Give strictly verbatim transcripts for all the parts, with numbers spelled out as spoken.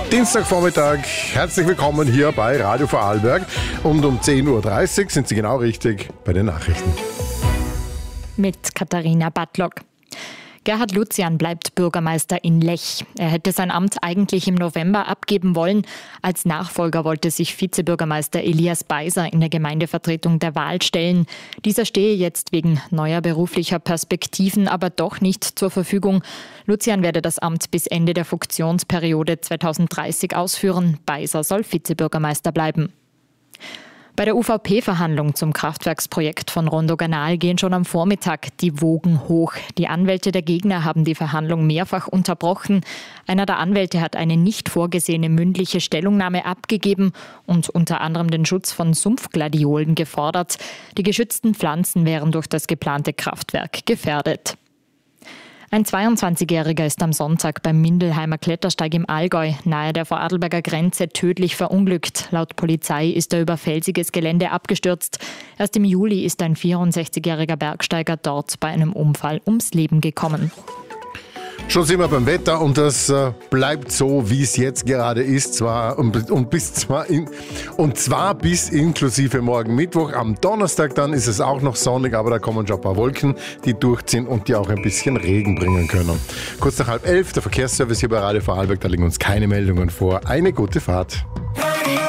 Dienstagvormittag, herzlich willkommen hier bei Radio Vorarlberg und um zehn Uhr dreißig sind Sie genau richtig bei den Nachrichten. Mit Katharina Bartlock. Gerhard Luzian bleibt Bürgermeister in Lech. Er hätte sein Amt eigentlich im November abgeben wollen. Als Nachfolger wollte sich Vizebürgermeister Elias Beiser in der Gemeindevertretung der Wahl stellen. Dieser stehe jetzt wegen neuer beruflicher Perspektiven aber doch nicht zur Verfügung. Luzian werde das Amt bis Ende der Funktionsperiode zweitausenddreißig ausführen. Beiser soll Vizebürgermeister bleiben. Bei der U V P-Verhandlung zum Kraftwerksprojekt von Rondo-Ganal gehen schon am Vormittag die Wogen hoch. Die Anwälte der Gegner haben die Verhandlung mehrfach unterbrochen. Einer der Anwälte hat eine nicht vorgesehene mündliche Stellungnahme abgegeben und unter anderem den Schutz von Sumpfgladiolen gefordert. Die geschützten Pflanzen wären durch das geplante Kraftwerk gefährdet. Ein zweiundzwanzigjähriger ist am Sonntag beim Mindelheimer Klettersteig im Allgäu nahe der Vorarlberger Grenze tödlich verunglückt. Laut Polizei ist er über felsiges Gelände abgestürzt. Erst im Juli ist ein vierundsechzigjähriger Bergsteiger dort bei einem Unfall ums Leben gekommen. Schon sind wir beim Wetter und das äh, bleibt so, wie es jetzt gerade ist. Zwar und, und, bis zwar in, und zwar bis inklusive morgen Mittwoch. Am Donnerstag dann ist es auch noch sonnig, aber da kommen schon ein paar Wolken, die durchziehen und die auch ein bisschen Regen bringen können. Kurz nach halb elf, der Verkehrsservice hier bei Radio Vorarlberg, da liegen uns keine Meldungen vor. Eine gute Fahrt.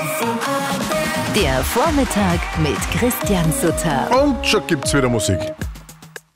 Der Vormittag mit Christian Sutter. Und schon gibt's wieder Musik.